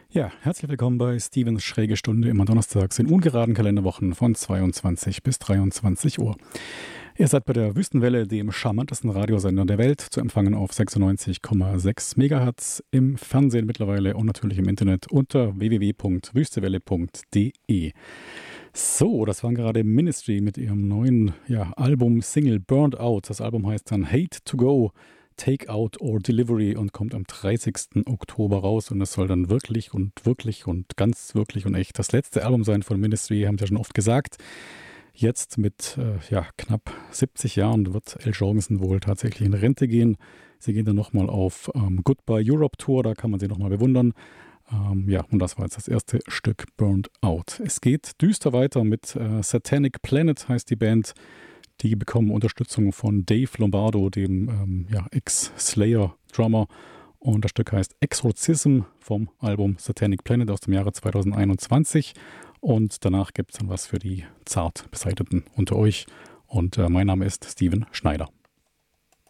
Ja, herzlich willkommen bei Stevens Schräge Stunde, immer donnerstags in ungeraden Kalenderwochen von 22 bis 23 Uhr. Ihr seid bei der Wüstenwelle, dem charmantesten Radiosender der Welt, zu empfangen auf 96,6 Megahertz, im Fernsehen mittlerweile und natürlich im Internet unter www.wüstewelle.de. So, das waren gerade Ministry mit ihrem neuen Album-Single Burned Out. Das Album heißt dann Hate to Go, Take Out or Delivery und kommt am 30. Oktober raus. Und es soll dann wirklich und ganz wirklich und echt das letzte Album sein von Ministry, haben sie ja schon oft gesagt. Jetzt mit knapp 70 Jahren wird Al Jourgensen wohl tatsächlich in Rente gehen. Sie gehen dann nochmal auf Goodbye Europe Tour, da kann man sie nochmal bewundern. Und das war jetzt das erste Stück Burned Out. Es geht düster weiter mit Satanic Planet, heißt die Band. Die bekommen Unterstützung von Dave Lombardo, dem Ex-Slayer-Drummer. Und das Stück heißt Exorcism vom Album Satanic Planet aus dem Jahre 2021. Und danach gibt es dann was für die zart Beseiteten unter euch. Und mein Name ist Steven Schneider.